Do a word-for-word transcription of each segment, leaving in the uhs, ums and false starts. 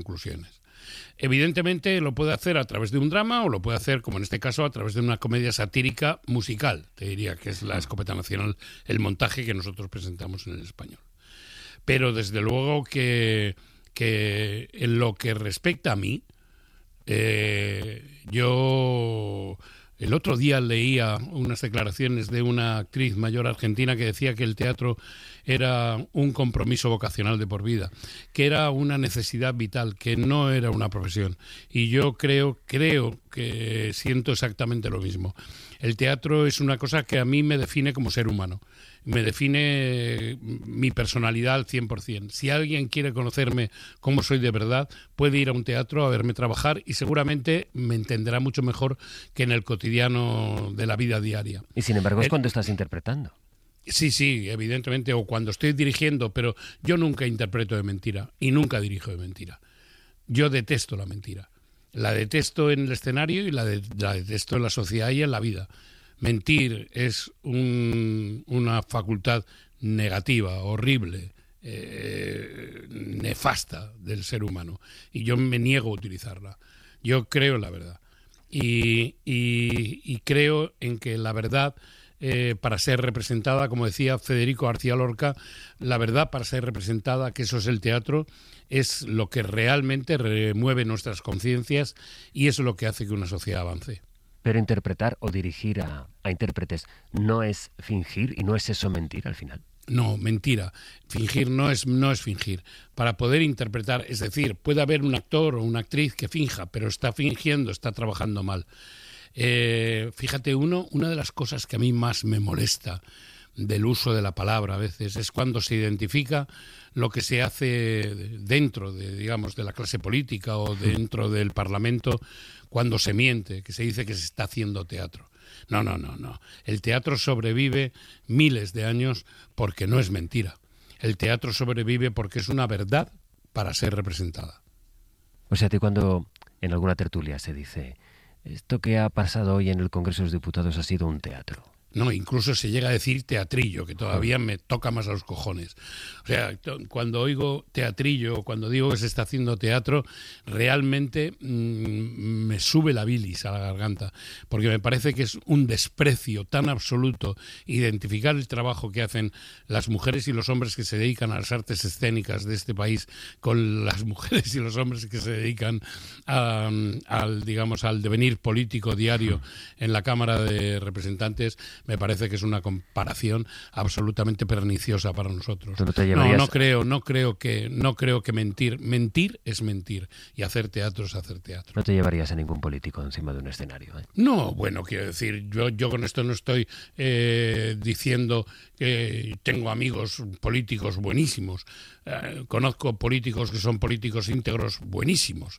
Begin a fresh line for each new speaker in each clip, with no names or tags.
conclusiones. Evidentemente lo puede hacer a través de un drama o lo puede hacer, como en este caso, a través de una comedia satírica musical, te diría que es La Escopeta Nacional, el montaje que nosotros presentamos en el Español. Pero desde luego que, que en lo que respecta a mí, eh, yo el otro día leía unas declaraciones de una actriz mayor argentina que decía que el teatro era un compromiso vocacional de por vida, que era una necesidad vital, que no era una profesión. Y yo creo, creo que siento exactamente lo mismo. El teatro es una cosa que a mí me define como ser humano. Me define mi personalidad al cien por ciento. Si alguien quiere conocerme como soy de verdad, puede ir a un teatro a verme trabajar y seguramente me entenderá mucho mejor que en el cotidiano de la vida diaria.
Y sin embargo es
el,
cuando estás interpretando.
Sí, sí, evidentemente, o cuando estoy dirigiendo, pero yo nunca interpreto de mentira y nunca dirijo de mentira. Yo detesto la mentira. La detesto en el escenario y la, de, la detesto en la sociedad y en la vida. Mentir es un, una facultad negativa, horrible, eh, nefasta del ser humano. Y yo me niego a utilizarla. Yo creo en la verdad. Y, y, y creo en que la verdad, eh, para ser representada, como decía Federico García Lorca, la verdad para ser representada, que eso es el teatro, es lo que realmente remueve nuestras conciencias y es lo que hace que una sociedad avance.
Pero interpretar o dirigir a, a intérpretes no es fingir y no es eso mentir al final.
No, mentira. Fingir no es, no es fingir. Para poder interpretar, es decir, puede haber un actor o una actriz que finja, pero está fingiendo, está trabajando mal. Eh, fíjate, uno, una de las cosas que a mí más me molesta del uso de la palabra a veces es cuando se identifica lo que se hace dentro de, digamos, de la clase política o dentro del Parlamento cuando se miente, que se dice que se está haciendo teatro. No, no, no, no. El teatro sobrevive miles de años porque no es mentira. El teatro sobrevive porque es una verdad para ser representada.
O sea, que cuando en alguna tertulia se dice esto que ha pasado hoy en el Congreso de los Diputados ha sido un teatro.
No, incluso se llega a decir teatrillo, que todavía me toca más a los cojones. O sea, cuando oigo teatrillo, cuando digo que se está haciendo teatro, realmente mmm, me sube la bilis a la garganta, porque me parece que es un desprecio tan absoluto identificar el trabajo que hacen las mujeres y los hombres que se dedican a las artes escénicas de este país con las mujeres y los hombres que se dedican a, al, digamos, al devenir político diario en la Cámara de Representantes. Me parece que es una comparación absolutamente perniciosa para nosotros.
¿Tú no te llevarías...
No, no creo, no creo que, no creo que mentir, mentir es mentir y hacer teatro es hacer teatro.
No te llevarías a ningún político encima de un escenario, ¿eh?
No, bueno, quiero decir, yo, yo con esto no estoy eh, diciendo que tengo amigos políticos buenísimos. Eh, conozco políticos que son políticos íntegros buenísimos.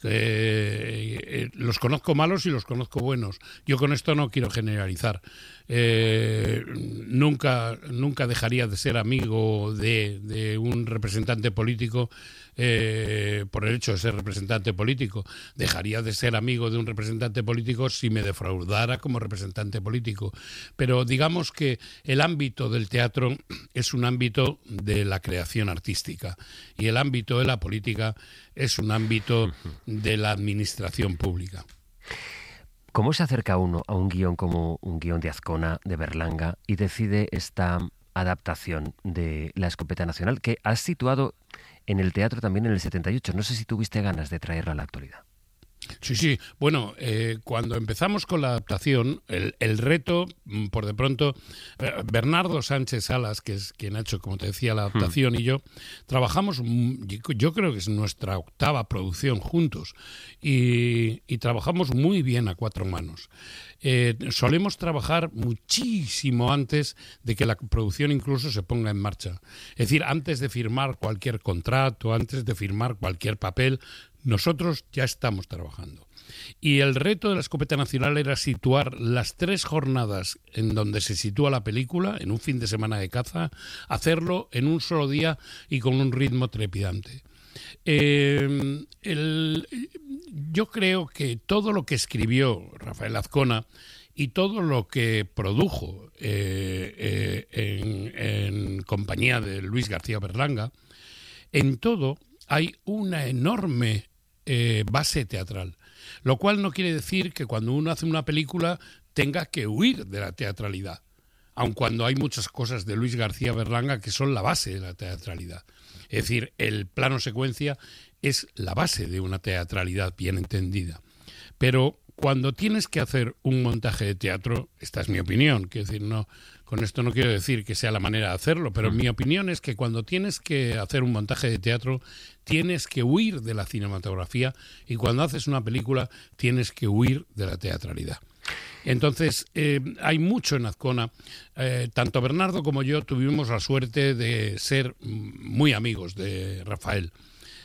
Eh, eh, los conozco malos y los conozco buenos. Yo con esto no quiero generalizar. Eh, nunca, nunca dejaría de ser amigo de, de un representante político eh, por el hecho de ser representante político. Dejaría de ser amigo de un representante político si me defraudara como representante político. Pero digamos que el ámbito del teatro es un ámbito de la creación artística y el ámbito de la política es un ámbito de la administración pública.
¿Cómo se acerca uno a un guión como un guión de Azcona, de Berlanga, y decide esta adaptación de La Escopeta Nacional, que has situado en el teatro también en el setenta y ocho? No sé si tuviste ganas de traerla a la actualidad.
Sí, sí. Bueno, eh, cuando empezamos con la adaptación, el, el reto, por de pronto, eh, Bernardo Sánchez Salas, que es quien ha hecho, como te decía, la adaptación, hmm. y yo, trabajamos, yo creo que es nuestra octava producción juntos, y, y trabajamos muy bien a cuatro manos. Eh, solemos trabajar muchísimo antes de que la producción incluso se ponga en marcha. Es decir, antes de firmar cualquier contrato, antes de firmar cualquier papel, nosotros ya estamos trabajando. Y el reto de La Escopeta Nacional era situar las tres jornadas en donde se sitúa la película, en un fin de semana de caza, hacerlo en un solo día y con un ritmo trepidante. Eh, el, yo creo que todo lo que escribió Rafael Azcona y todo lo que produjo eh, eh, en, en compañía de Luis García Berlanga, en todo hay una enorme eh, base teatral, lo cual no quiere decir que cuando uno hace una película tenga que huir de la teatralidad, aun cuando hay muchas cosas de Luis García Berlanga que son la base de la teatralidad. Es decir, el plano secuencia es la base de una teatralidad bien entendida. Pero cuando tienes que hacer un montaje de teatro, esta es mi opinión, quiero decir, no, con esto no quiero decir que sea la manera de hacerlo, pero mi opinión es que cuando tienes que hacer un montaje de teatro, tienes que huir de la cinematografía, y cuando haces una película, tienes que huir de la teatralidad. Entonces, eh, hay mucho en Azcona. Eh, tanto Bernardo como yo tuvimos la suerte de ser muy amigos de Rafael.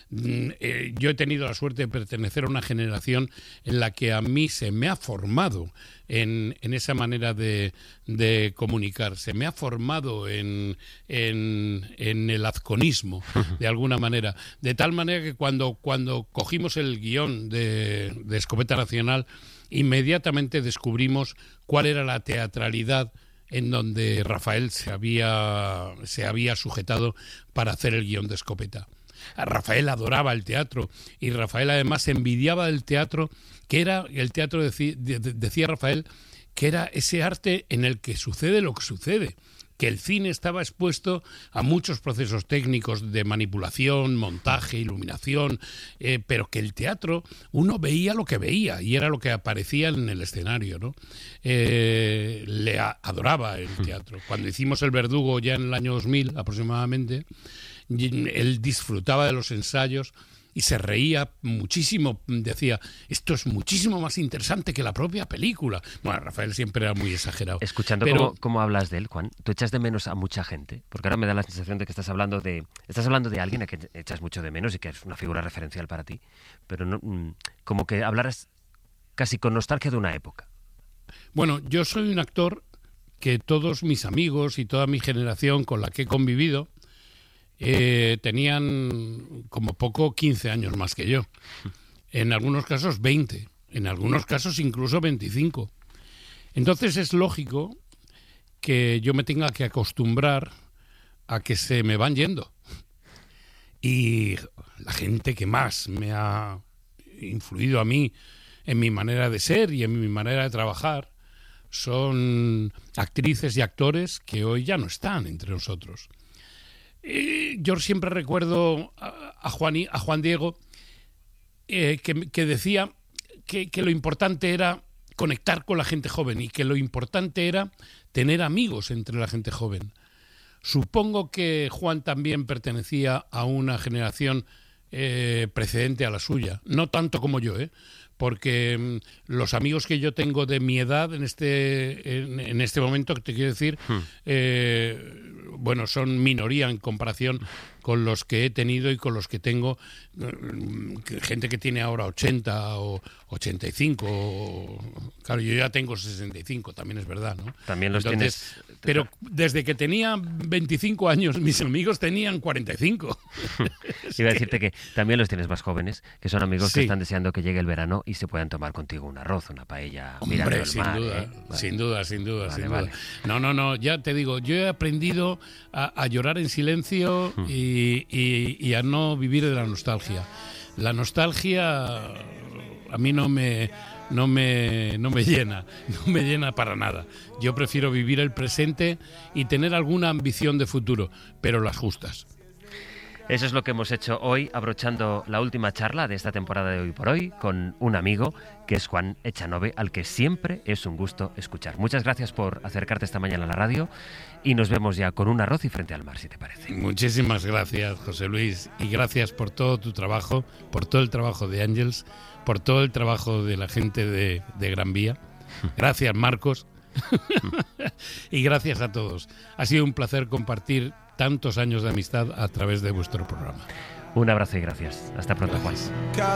Eh, yo he tenido la suerte de pertenecer a una generación en la que a mí se me ha formado en, en esa manera de, de comunicar, se me ha formado en, en, en el azconismo, de alguna manera, de tal manera que cuando, cuando cogimos el guión de, de Escopeta Nacional, inmediatamente descubrimos cuál era la teatralidad en donde Rafael se había, se había sujetado para hacer el guión de Escopeta. Rafael adoraba el teatro, y Rafael además envidiaba el teatro, que era, el teatro decía, decía Rafael, que era ese arte en el que sucede lo que sucede, que el cine estaba expuesto a muchos procesos técnicos de manipulación, montaje, iluminación, eh, pero que el teatro uno veía lo que veía y era lo que aparecía en el escenario, ¿no? Eh, le a, adoraba el teatro. Cuando hicimos El Verdugo ya en el año dos mil aproximadamente, él disfrutaba de los ensayos y se reía muchísimo, decía, esto es muchísimo más interesante que la propia película. Bueno, Rafael siempre era muy exagerado.
Escuchando
pero...
cómo, cómo hablas de él, Juan, ¿tú echas de menos a mucha gente? Porque ahora me da la sensación de que estás hablando de estás hablando de alguien a que echas mucho de menos y que es una figura referencial para ti, pero no, como que hablaras casi con nostalgia de una época.
Bueno, yo soy un actor que todos mis amigos y toda mi generación con la que he convivido Eh, tenían como poco quince años más que yo, en algunos casos veinte, en algunos casos incluso veinticinco. Entonces es lógico que yo me tenga que acostumbrar a que se me van yendo. Y la gente que más me ha influido a mí en mi manera de ser y en mi manera de trabajar son actrices y actores que hoy ya no están entre nosotros. Yo siempre recuerdo a Juan, a Juan Diego eh, que, que decía que, que lo importante era conectar con la gente joven y que lo importante era tener amigos entre la gente joven. Supongo que Juan también pertenecía a una generación eh, precedente a la suya, no tanto como yo, ¿eh? Porque los amigos que yo tengo de mi edad en este en, en este momento, que te quiero decir, hmm. eh, bueno, son minoría en comparación con los que he tenido y con los que tengo, gente que tiene ahora ochenta o ochenta y cinco, o, claro, yo ya tengo sesenta y cinco, también es verdad, ¿no?
También los
Entonces,
tienes...
Pero desde que tenía veinticinco años, mis amigos tenían cuarenta y cinco.
Iba a decirte que también los tienes más jóvenes, que son amigos
sí.
que están deseando que llegue el verano y se puedan tomar contigo un arroz, una paella,
Hombre,
mirando el
sin
mar,
duda,
¿eh? Vale.
sin duda, sin duda,
Vale,
sin
vale.
duda. No, no, no, ya te digo, yo he aprendido a, a llorar en silencio
Hmm.
y, y, y a no vivir de la nostalgia. La nostalgia a mí no me, no me, no me llena, no me llena para nada. Yo prefiero vivir el presente y tener alguna ambición de futuro, pero las justas.
Eso es lo que hemos hecho hoy, abrochando la última charla de esta temporada de Hoy por Hoy con un amigo que es Juan Echanove, al que siempre es un gusto escuchar. Muchas gracias por acercarte esta mañana a la radio y nos vemos ya con un arroz y frente al mar, si te parece.
Muchísimas gracias, José Luis, y gracias por todo tu trabajo, por todo el trabajo de Ángels, por todo el trabajo de la gente de, de Gran Vía. Gracias, Marcos. Y gracias a todos. Ha sido un placer compartir tantos años de amistad a través de vuestro programa.
Un abrazo y gracias. Hasta pronto, Juan.